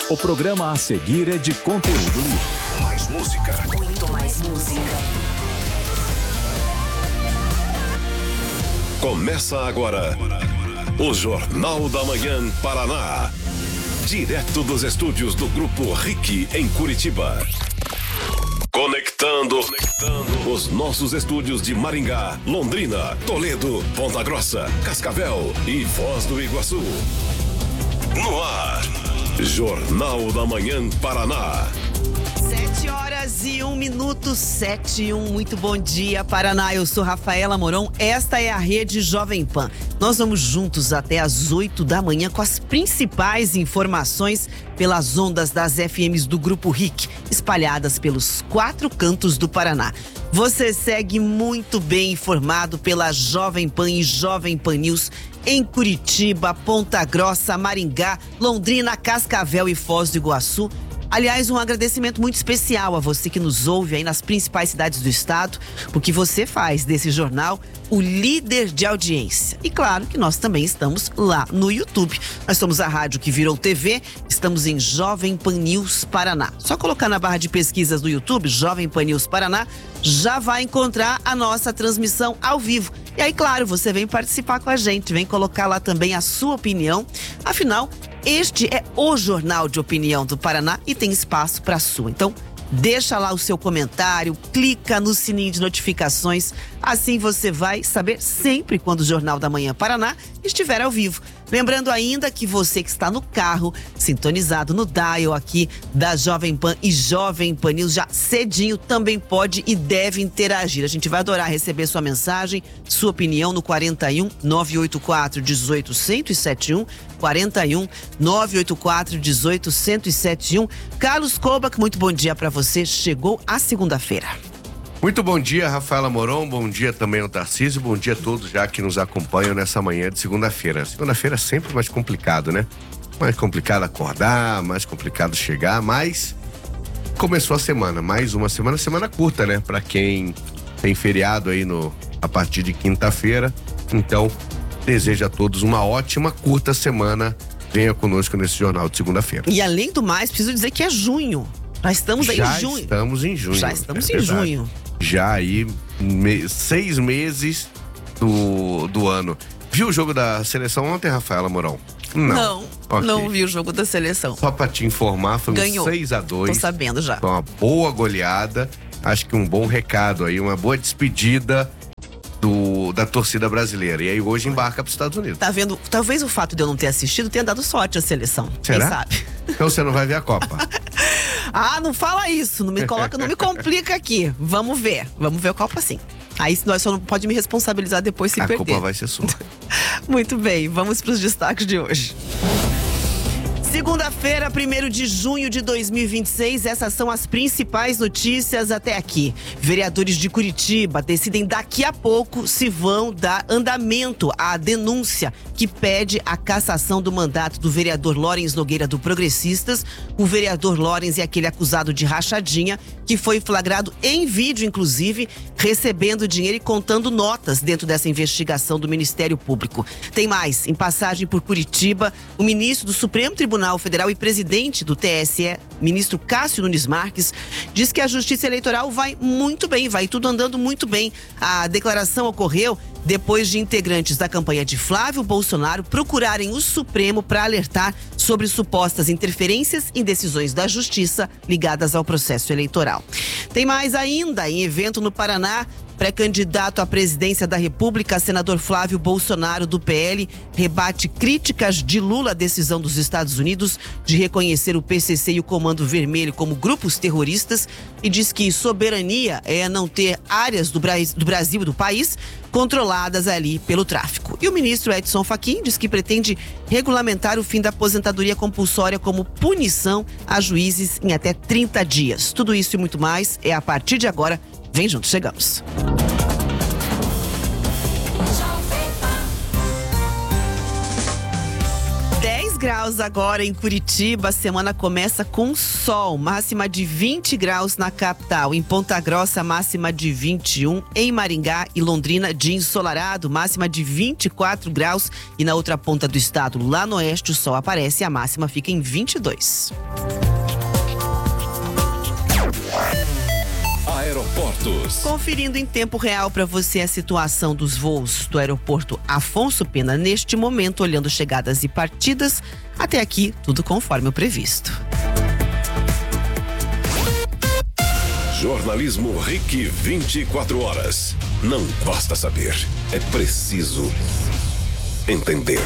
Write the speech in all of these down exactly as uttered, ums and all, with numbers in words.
O programa a seguir é de conteúdo livre. Mais música. Muito mais música. Começa agora o Jornal da Manhã Paraná. Direto dos estúdios do Grupo R I C em Curitiba. Conectando, conectando os nossos estúdios de Maringá, Londrina, Toledo, Ponta Grossa, Cascavel e Foz do Iguaçu. No ar, Jornal da Manhã Paraná. Sete horas e um minuto, sete e um. Muito bom dia, Paraná. Eu sou Rafaela Moron. Esta é a Rede Jovem Pan. Nós vamos juntos até às oito da manhã com as principais informações pelas ondas das F Ms do Grupo R I C, espalhadas pelos quatro cantos do Paraná. Você segue muito bem informado pela Jovem Pan e Jovem Pan News em Curitiba, Ponta Grossa, Maringá, Londrina, Cascavel e Foz do Iguaçu. Aliás, um agradecimento muito especial a você que nos ouve aí nas principais cidades do estado, porque você faz desse jornal o líder de audiência. E claro que nós também estamos lá no YouTube. Nós somos a rádio que virou T V, estamos em Jovem Pan News Paraná. Só colocar na barra de pesquisas do YouTube, Jovem Pan News Paraná, já vai encontrar a nossa transmissão ao vivo. E aí, claro, você vem participar com a gente, vem colocar lá também a sua opinião. Afinal, este é o Jornal de Opinião do Paraná e tem espaço para a sua. Então, deixa lá o seu comentário, clica no sininho de notificações, assim você vai saber sempre quando o Jornal da Manhã Paraná estiver ao vivo. Lembrando ainda que você que está no carro, sintonizado no dial aqui da Jovem Pan e Jovem Pan News, já cedinho também pode e deve interagir. A gente vai adorar receber sua mensagem, sua opinião no quarenta e um, nove oito quatro, dezoito, cento e setenta e um, quarenta e um, nove oito quatro, dezoito, cento e setenta e um. Carlos Kobach, muito bom dia para você. Chegou a segunda-feira. Muito bom dia, Rafaela Moron, bom dia também ao Tarcísio, bom dia a todos já que nos acompanham nessa manhã de segunda-feira. Segunda-feira é sempre mais complicado, né? Mais complicado acordar, mais complicado chegar, mas começou a semana, mais uma semana, semana curta, né? Pra quem tem feriado aí no, a partir de quinta-feira, então desejo a todos uma ótima, curta semana. Venha conosco nesse jornal de segunda-feira. E além do mais, preciso dizer que é junho. Nós estamos aí já em junho. estamos em junho. Já estamos é em verdade. junho. Já aí, me, seis meses do, do ano. Viu o jogo da seleção ontem, Rafaela Moron? Não. Não, Okay. não vi o jogo da seleção. Só pra te informar, foi Ganhou. um seis a dois. Tô sabendo já. Foi uma boa goleada. Acho que um bom recado aí, uma boa despedida do, da torcida brasileira. E aí hoje embarca para os Estados Unidos. Tá vendo? Talvez o fato de eu não ter assistido tenha dado sorte à seleção. Será? Quem sabe? Então você não vai ver a Copa. Ah, não fala isso, não me coloca, não me complica aqui. Vamos ver, vamos ver a Copa sim. Aí nós só não pode me responsabilizar depois se a perder. Copa vai ser sua. Muito bem, vamos para os destaques de hoje. Segunda-feira, primeiro de junho de dois mil e vinte e seis, essas são as principais notícias até aqui. Vereadores de Curitiba decidem daqui a pouco se vão dar andamento à denúncia que pede a cassação do mandato do vereador Lawrence Nogueira do Progressistas. O vereador Lawrence é aquele acusado de rachadinha que foi flagrado em vídeo, inclusive, recebendo dinheiro e contando notas dentro dessa investigação do Ministério Público. Tem mais, em passagem por Curitiba, o ministro do Supremo Tribunal Federal e presidente do T S E, ministro Cássio Nunes Marques, diz que a Justiça Eleitoral vai muito bem, vai tudo andando muito bem. A declaração ocorreu depois de integrantes da campanha de Flávio Bolsonaro procurarem o Supremo para alertar sobre supostas interferências em decisões da Justiça ligadas ao processo eleitoral. Tem mais ainda, em evento no Paraná, pré-candidato à presidência da República, senador Flávio Bolsonaro, do P L, rebate críticas de Lula à decisão dos Estados Unidos de reconhecer o P C C e o Comando Vermelho como grupos terroristas e diz que soberania é não ter áreas do, Bra- do Brasil e do país controladas ali pelo tráfico. E o ministro Edson Fachin diz que pretende regulamentar o fim da aposentadoria compulsória como punição a juízes em até trinta dias. Tudo isso e muito mais é a partir de agora. Vem junto, chegamos. dez graus agora em Curitiba. A semana começa com sol, máxima de vinte graus na capital. Em Ponta Grossa, máxima de vinte e um. Em Maringá e Londrina, dia ensolarado, máxima de vinte e quatro graus. E na outra ponta do estado, lá no oeste, o sol aparece e a máxima fica em vinte e dois. Aeroportos. Conferindo em tempo real para você a situação dos voos do aeroporto Afonso Pena neste momento, olhando chegadas e partidas. Até aqui, tudo conforme o previsto. Jornalismo R I C vinte e quatro horas. Não basta saber, é preciso entender.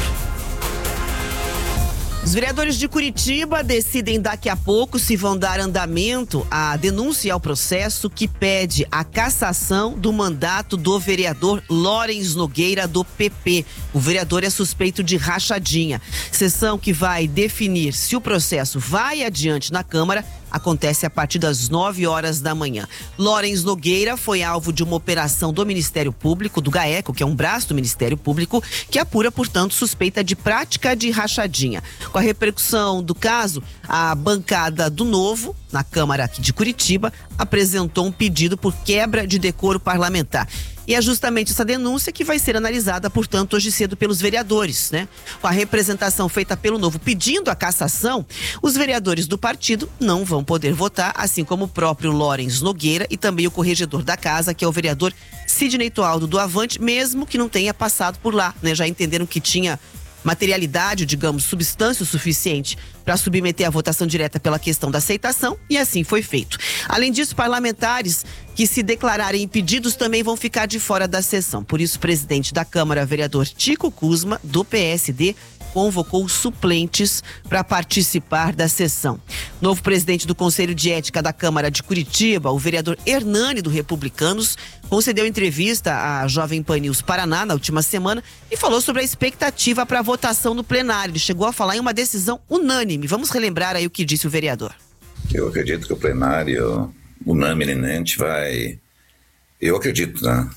Os vereadores de Curitiba decidem daqui a pouco se vão dar andamento à denúncia e ao processo que pede a cassação do mandato do vereador Lawrence Nogueira, do P P. O vereador é suspeito de rachadinha. Sessão que vai definir se o processo vai adiante na Câmara acontece a partir das nove horas da manhã. Lawrence Nogueira foi alvo de uma operação do Ministério Público, do GAECO, que é um braço do Ministério Público, que apura, portanto, suspeita de prática de rachadinha. Com a repercussão do caso, a bancada do Novo, na Câmara aqui de Curitiba, apresentou um pedido por quebra de decoro parlamentar. E é justamente essa denúncia que vai ser analisada, portanto, hoje cedo pelos vereadores, né? Com a representação feita pelo Novo pedindo a cassação, os vereadores do partido não vão poder votar, assim como o próprio Lawrence Nogueira e também o corregedor da casa, que é o vereador Sidney Toaldo do Avante, mesmo que não tenha passado por lá, né? Já entenderam que tinha materialidade, digamos, substância o suficiente para submeter a votação direta pela questão da aceitação, e assim foi feito. Além disso, parlamentares que se declararem impedidos também vão ficar de fora da sessão. Por isso, o presidente da Câmara, vereador Tico Kuzma, do P S D, convocou suplentes para participar da sessão. Novo presidente do Conselho de Ética da Câmara de Curitiba, o vereador Hernani, do Republicanos, concedeu entrevista à Jovem Pan News Paraná na última semana e falou sobre a expectativa para a votação no plenário. Ele chegou a falar em uma decisão unânime. Vamos relembrar aí o que disse o vereador. Eu acredito que o plenário unanimemente vai... Eu acredito, né?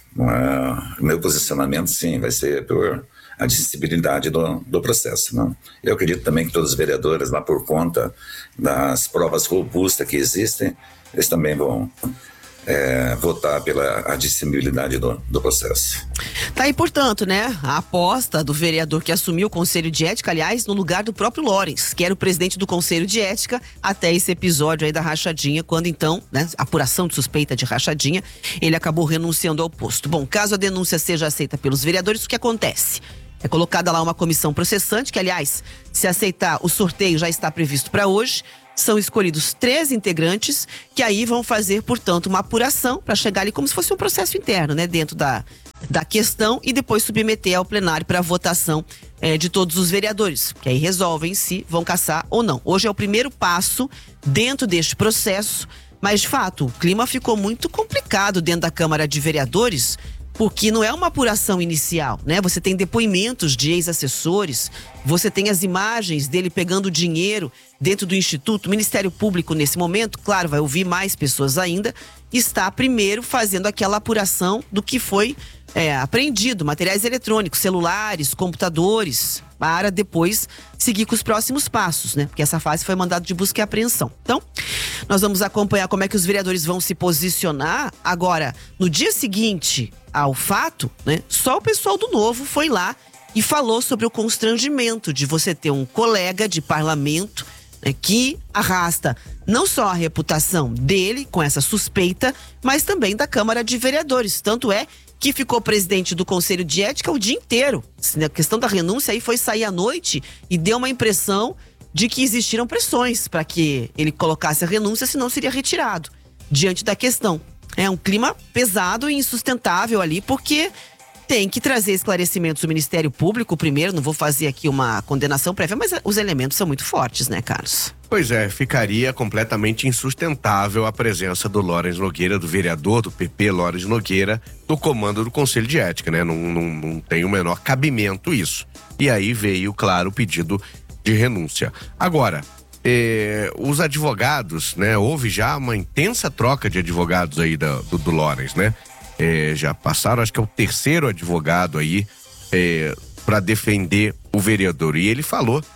O meu posicionamento, sim, vai ser por a admissibilidade do, do processo, né? Eu acredito também que todos os vereadores, lá por conta das provas robustas que existem, eles também vão é, votar pela admissibilidade do, do processo. Tá aí, portanto, né, a aposta do vereador que assumiu o Conselho de Ética, aliás, no lugar do próprio Lawrence, que era o presidente do Conselho de Ética, até esse episódio aí da rachadinha, quando então, né, apuração de suspeita de rachadinha, ele acabou renunciando ao posto. Bom, caso a denúncia seja aceita pelos vereadores, o que acontece? É colocada lá uma comissão processante, que, aliás, se aceitar, o sorteio já está previsto para hoje. São escolhidos três integrantes que aí vão fazer, portanto, uma apuração para chegar ali como se fosse um processo interno, né, dentro da, da questão, e depois submeter ao plenário para votação é, de todos os vereadores, que aí resolvem se vão cassar ou não. Hoje é o primeiro passo dentro deste processo, mas, de fato, o clima ficou muito complicado dentro da Câmara de Vereadores, porque não é uma apuração inicial, né? Você tem depoimentos de ex-assessores, você tem as imagens dele pegando dinheiro dentro do Instituto. O Ministério Público, nesse momento, claro, vai ouvir mais pessoas ainda, está primeiro fazendo aquela apuração do que foi é, apreendido, materiais eletrônicos, celulares, computadores, para depois seguir com os próximos passos, né? Porque essa fase foi mandado de busca e apreensão. Então, nós vamos acompanhar como é que os vereadores vão se posicionar. Agora, no dia seguinte ao fato, né? Só o pessoal do Novo foi lá e falou sobre o constrangimento de você ter um colega de parlamento, né, que arrasta não só a reputação dele com essa suspeita, mas também da Câmara de Vereadores. Tanto é que ficou presidente do Conselho de Ética o dia inteiro. A questão da renúncia aí foi sair à noite e deu uma impressão de que existiram pressões para que ele colocasse a renúncia, senão seria retirado diante da questão. É um clima pesado e insustentável ali, porque tem que trazer esclarecimentos do Ministério Público primeiro. Não vou fazer aqui uma condenação prévia, mas os elementos são muito fortes, né, Carlos? Pois é, ficaria completamente insustentável a presença do Lawrence Nogueira, do vereador do P P, Lawrence Nogueira, no comando do Conselho de Ética, né? Não, não, não tem o menor cabimento isso. E aí veio, claro, o pedido de renúncia. Agora, eh, os advogados, né? Houve já uma intensa troca de advogados aí da, do, do Lawrence, né? Eh, já passaram, acho que é o terceiro advogado aí eh, para defender o vereador. E ele falou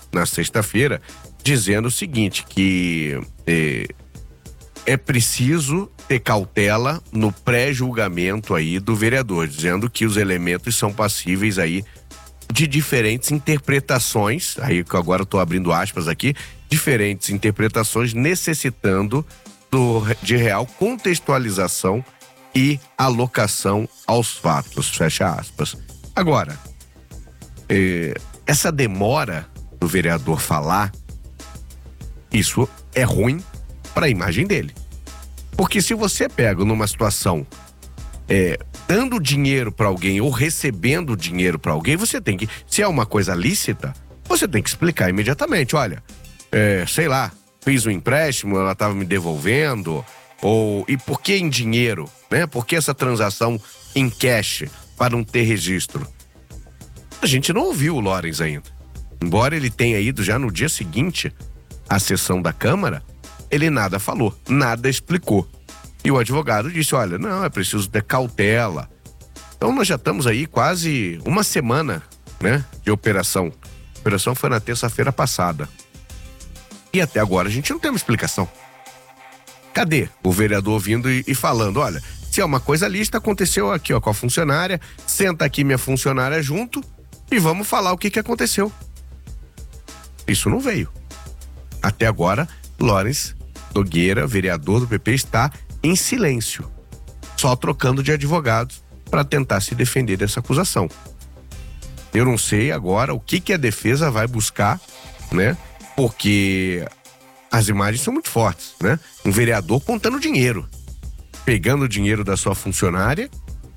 na sexta-feira, dizendo o seguinte, que é, é preciso ter cautela no pré-julgamento aí do vereador, dizendo que os elementos são passíveis aí de diferentes interpretações, aí que agora eu tô abrindo aspas aqui, diferentes interpretações necessitando do, de real contextualização e alocação aos fatos, fecha aspas. Agora, eh, essa demora do vereador falar, isso é ruim para a imagem dele. Porque se você pega numa situação é, dando dinheiro para alguém ou recebendo dinheiro para alguém, você tem que, se é uma coisa lícita, você tem que explicar imediatamente, olha, é, sei lá, fiz um empréstimo, ela estava me devolvendo, ou e por que em dinheiro, né? Por que essa transação em cash para não ter registro? A gente não ouviu o Lawrence ainda. Embora ele tenha ido já no dia seguinte à sessão da Câmara, ele nada falou, nada explicou. E o advogado disse, olha, não, é preciso ter cautela. Então nós já estamos aí quase uma semana, né, de operação. A operação foi na terça-feira passada. E até agora a gente não tem uma explicação. Cadê o vereador vindo e, e falando, olha, se é uma coisa lícita, aconteceu aqui ó, com a funcionária, senta aqui minha funcionária junto e vamos falar o que, que aconteceu. Isso não veio. Até agora, Lawrence Nogueira, vereador do P P, está em silêncio, só trocando de advogados para tentar se defender dessa acusação. Eu não sei agora o que, que a defesa vai buscar, né? Porque as imagens são muito fortes, né? Um vereador contando dinheiro, pegando o dinheiro da sua funcionária.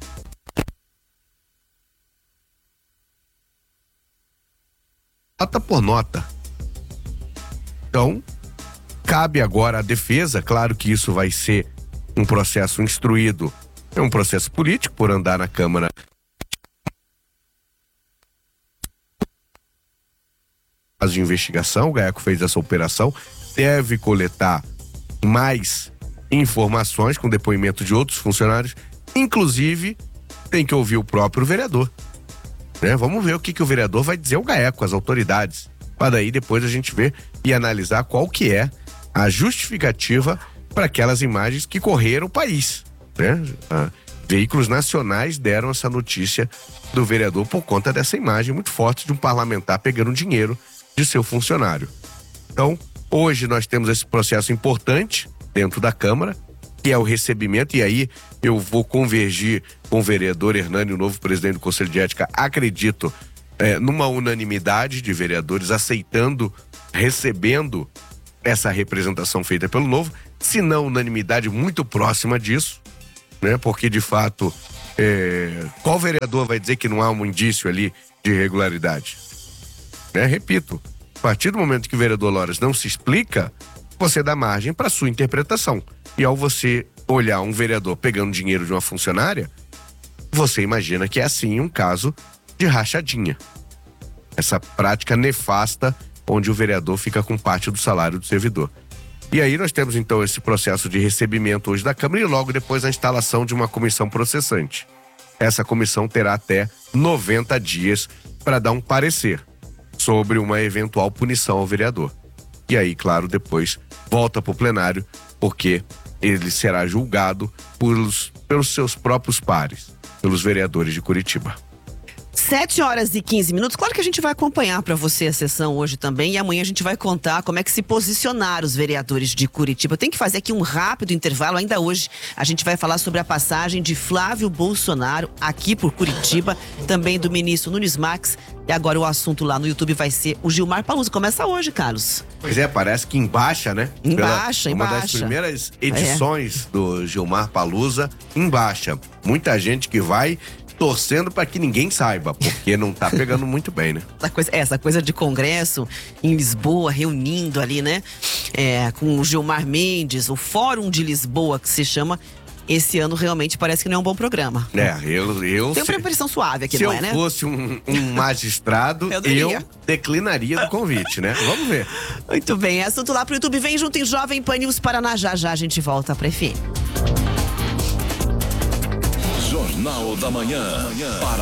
Nota por nota. Então, cabe agora à defesa, claro que isso vai ser um processo instruído, é um processo político por andar na Câmara. As de investigação, o GAECO fez essa operação, deve coletar mais informações com depoimento de outros funcionários, inclusive tem que ouvir o próprio vereador, né? Vamos ver o que, que o vereador vai dizer ao GAECO, às autoridades, para daí depois a gente ver e analisar qual que é a justificativa para aquelas imagens que correram o país, né? Ah, veículos nacionais deram essa notícia do vereador por conta dessa imagem muito forte de um parlamentar pegando dinheiro de seu funcionário. Então, hoje nós temos esse processo importante dentro da Câmara, que é o recebimento, e aí eu vou convergir com o vereador Hernani, o novo presidente do Conselho de Ética, acredito, é, numa unanimidade de vereadores aceitando, recebendo essa representação feita pelo novo, se não unanimidade muito próxima disso, né? Porque de fato, é, qual vereador vai dizer que não há um indício ali de irregularidade? Né? Repito, a partir do momento que o vereador Lawrence não se explica, você dá margem para sua interpretação. E ao você olhar um vereador pegando dinheiro de uma funcionária, você imagina que é assim um caso de rachadinha. Essa prática nefasta onde o vereador fica com parte do salário do servidor. E aí nós temos então esse processo de recebimento hoje da Câmara e logo depois a instalação de uma comissão processante. Essa comissão terá até noventa dias para dar um parecer sobre uma eventual punição ao vereador. E aí, claro, depois volta para o plenário, porque ele será julgado pelos, pelos seus próprios pares, pelos vereadores de Curitiba. sete horas e quinze minutos. Claro que a gente vai acompanhar para você a sessão hoje também. E amanhã a gente vai contar como é que se posicionaram os vereadores de Curitiba. Tem que fazer aqui um rápido intervalo. Ainda hoje a gente vai falar sobre a passagem de Flávio Bolsonaro aqui por Curitiba. Também do ministro Nunes Marques. E agora o assunto lá no YouTube vai ser o Gilmar Palusa. Começa hoje, Carlos. Pois é, parece que embaixa, né? Embaixa, Pela, embaixa. Uma das primeiras edições é. do Gilmar Palusa, embaixa. Muita gente que vai torcendo para que ninguém saiba, porque não tá pegando muito bem, né? Essa coisa, essa coisa de congresso em Lisboa, reunindo ali, né? É, com o Gilmar Mendes, o Fórum de Lisboa, que se chama. Esse ano realmente parece que não é um bom programa. É, eu... eu Tem uma preparação suave aqui, se não eu é, né? Se eu fosse um, um magistrado, eu, eu declinaria do convite, né? Vamos ver. Muito bem, é assunto lá pro YouTube. Vem junto em Jovem Pan News Paraná. Já já a gente volta pra F M. Jornal da Manhã.